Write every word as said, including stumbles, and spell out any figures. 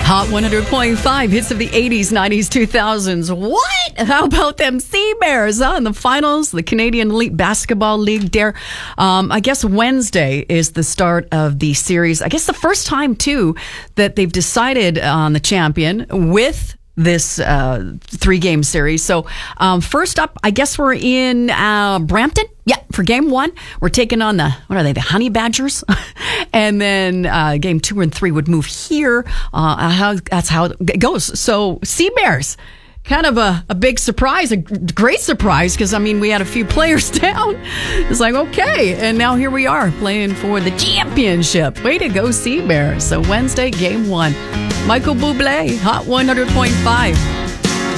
Hot one hundred point five, hits of the eighties, nineties, two thousands. What? How about them Sea Bears huh? in the finals, the Canadian Elite Basketball League there. Um, I guess Wednesday is the start of the series. I guess the first time, too, that they've decided on the champion with this uh, three-game series. So um, first up, I guess we're in uh, Brampton. Yeah, for game one, we're taking on the, what are they, the Honey Badgers? And then uh, game two and three would move here. Uh, how, that's how it goes. So Sea Bears, kind of a, a big surprise, a great surprise, because, I mean, we had a few players down. It's like, okay, and now here we are playing for the championship. Way to go, Sea Bears. So Wednesday, game one. Michael Bublé, Hot one hundred point five.